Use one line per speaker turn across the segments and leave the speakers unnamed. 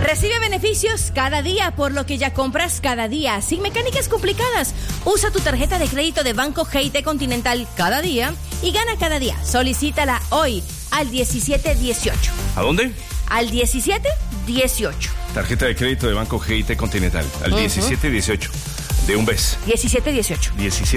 Recibe beneficios cada día, por lo que ya compras cada día, sin mecánicas complicadas. Usa tu tarjeta de crédito de Banco GIT Continental cada día y gana cada día. Solicítala hoy al 1718.
¿A dónde?
Al 1718.
Tarjeta de crédito de Banco GIT Continental, al 1718. De un beso.
1718.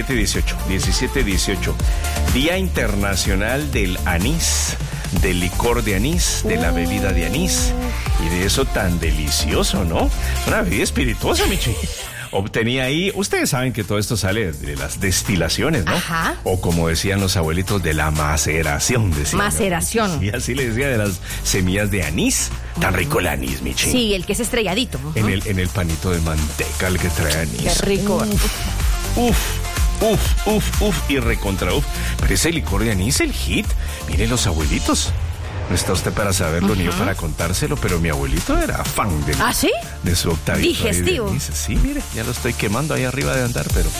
1718. Día Internacional del Anís, del licor de anís, de la bebida de anís y de eso tan delicioso, ¿no? Una bebida espirituosa, Michi. Obtenía ahí, ustedes saben que todo esto sale de las destilaciones, ¿no?
Ajá.
O como decían los abuelitos, de la maceración, decían.
Maceración.
Y así le decía, de las semillas de anís. Tan rico el anís, Michi.
Sí, el que es estrelladito.
En el panito de manteca, el que trae anís.
Qué rico.
Uf, y recontra uf. Pero ese licor de anís, el hit. Miren los abuelitos. No está usted para saberlo ni yo para contárselo, pero mi abuelito era fan de,
¿Ah, sí?
De su octavito.
Digestivo.
Sí, mire, ya lo estoy quemando ahí arriba de andar, pero...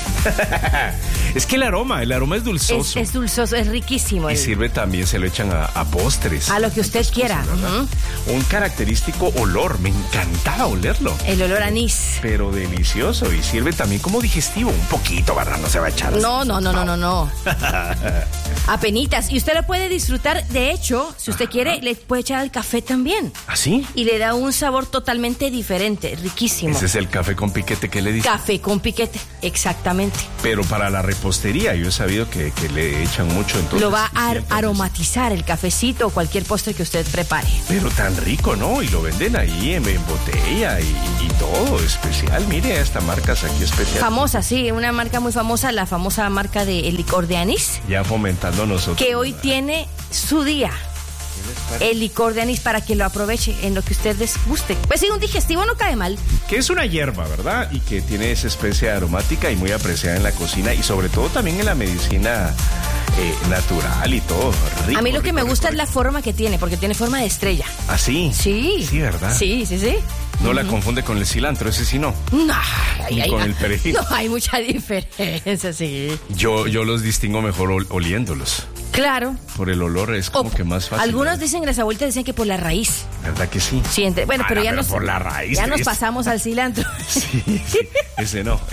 Es que el aroma es dulzoso.
Es dulzoso, es riquísimo.
Y sirve también, se lo echan a postres.
A lo que usted quiera.
Un característico olor, me encantaba olerlo.
El olor a anís.
Pero delicioso, y sirve también como digestivo, un poquito, ¿verdad? No se va a echar.
No. Apenitas. Y usted lo puede disfrutar, de hecho, si usted quiere, le puede echar al café también.
¿Ah, sí?
Y le da un sabor totalmente diferente, riquísimo.
Ese es el café con piquete que le dice.
Café con piquete, exactamente.
Pero para la repostería, yo he sabido que le echan mucho, entonces.
Lo va a aromatizar el cafecito o cualquier postre que usted prepare.
Pero tan rico, ¿no? Y lo venden ahí en botella y todo, especial. Mire, esta marca es aquí especial.
Famosa, sí, una marca muy famosa, la famosa marca de el licor de anís.
Ya fomentando nosotros.
Que hoy tiene su día. El licor de anís para que lo aproveche en lo que usted les guste. Pues sí, un digestivo no cae mal.
Que es una hierba, ¿verdad? Y que tiene esa especie aromática y muy apreciada en la cocina y sobre todo también en la medicina natural y todo. Rico,
a mí lo que me gusta
rico.
Es la forma que tiene, porque tiene forma de estrella.
¿Ah, sí?
Sí.
Sí, ¿verdad?
Sí.
No la confunde con el cilantro, ese sí no.
No,
Ni con el perejil.
No, hay mucha diferencia, sí.
Yo los distingo mejor oliéndolos.
Claro.
Por el olor es como que más fácil.
Algunos dicen, las abuelitas decían que por la raíz.
¿Verdad que sí?
Sí, bueno, pero ya
por la raíz.
Ya nos pasamos al cilantro.
Sí. Ese no.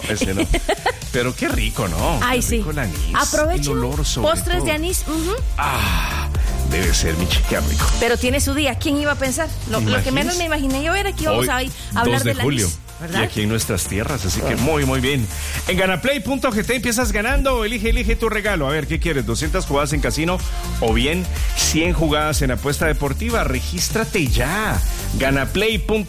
Pero qué rico, ¿no?
Ay,
qué rico el anís.
Aprovechen
el olor sobre
postres
todo.
de anís.
Debe ser, mi chica, rico.
Pero tiene su día. ¿Quién iba a pensar? Lo que menos me imaginé yo era que íbamos a hablar de
julio.
anís, ¿verdad?
Y aquí en nuestras tierras, así que muy bien. En ganaplay.gt empiezas ganando, elige tu regalo. A ver, ¿qué quieres? 200 jugadas en casino o bien 100 jugadas en apuesta deportiva. Regístrate ya. Ganaplay.gt.